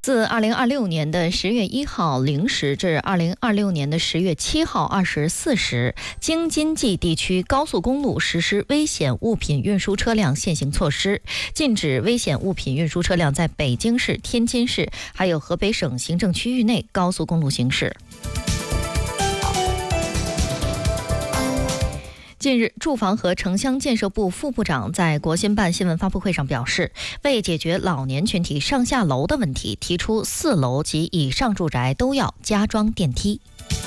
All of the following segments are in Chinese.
自2026年的10月1号0时至2026年的10月7号24时，京津冀地区高速公路实施危险物品运输车辆限行措施，禁止危险物品运输车辆在北京市、天津市还有河北省行政区域内高速公路行驶。近日，住房和城乡建设部副部长在国新办新闻发布会上表示，为解决老年群体上下楼的问题，提出4楼及以上住宅都要加装电梯。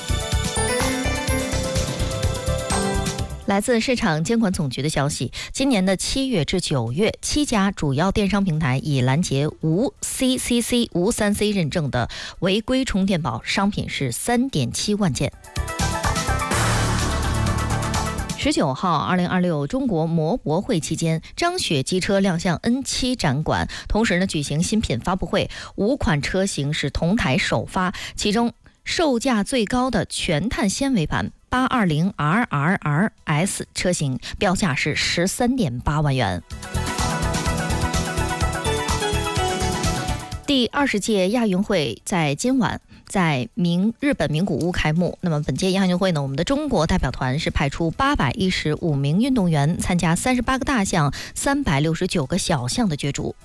来自市场监管总局的消息，今年的7月至9月，7家主要电商平台已拦截无 CCC、无3C 认证的违规充电宝商品是3.7万件。19号，2026中国摩博会期间，张雪机车亮相 N7 展馆，同时举行新品发布会，5款车型是同台首发，其中售价最高的全碳纤维版 820RRRS 车型标价是13.8万元。第20届亚运会在今晚在日本名古屋开幕。那么本届亚运会呢，我们的中国代表团是派出815名运动员参加38个大项、369个小项的角逐。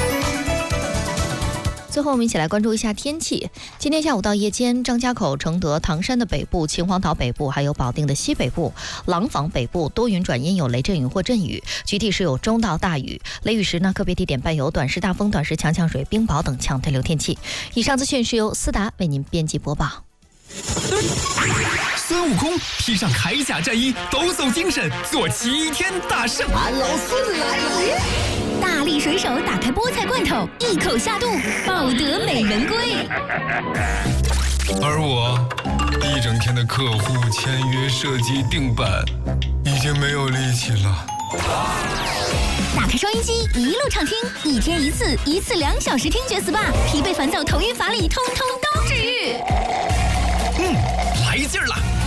最后我们一起来关注一下天气。今天下午到夜间，张家口、承德、唐山的北部、秦皇岛北部还有保定的西北部、廊坊北部多云转阴，有雷阵雨或阵雨，局地是有中到大雨，雷雨时呢个别地点伴有短时大风、短时强降水、冰雹等强对流天气。以上资讯是由思达为您编辑播报。 孙悟空披上铠甲战衣，抖擞精神，做齐天大圣。 俺老孙来了！ 大力水手打开菠菜罐头，一口下肚，抱得美人归。 而我一整天的客户签约、设计、定版，已经没有力气了。 打开收音机，一路畅听，一天一次，一次2小时听觉 SPA， 疲惫烦躁、头晕乏力，通通都治愈。 来劲儿了！